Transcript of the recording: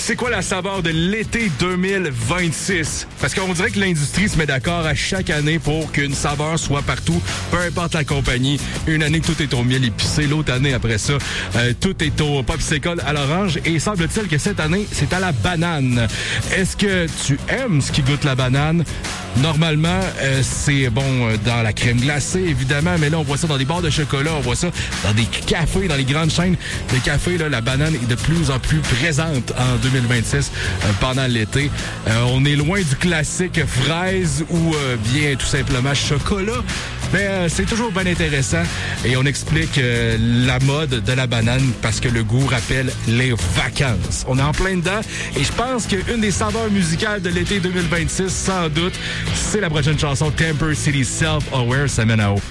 C'est quoi la saveur de l'été 2026? Parce qu'on dirait que l'industrie se met d'accord à chaque année pour qu'une saveur soit partout, peu importe la compagnie. Une année, tout est au miel épicé. L'autre année, après ça, tout est au popsicle à l'orange. Et semble-t-il que cette année, c'est à la banane. Est-ce que tu aimes ce qui goûte la banane? Normalement, c'est bon dans la crème glacée, évidemment, mais là, on voit ça dans des barres de chocolat, on voit ça dans des cafés, dans les grandes chaînes de café. Là, la banane est de plus en plus présente en 2026 pendant l'été. On est loin du classique fraise ou bien tout simplement chocolat. Mais c'est toujours bien intéressant et on explique la mode de la banane parce que le goût rappelle les vacances. On est en plein dedans et je pense qu'une des saveurs musicales de l'été 2026, sans doute, c'est la prochaine chanson Temper City Self-Aware, ça mène à haut.